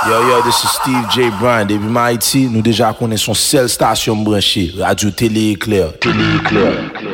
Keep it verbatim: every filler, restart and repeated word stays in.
Yo, yo, this is Steve J. Bryan. Depuis Haïti, nous déjà connaissons seule station branchée, Radio Télé Éclair. Télé Éclair.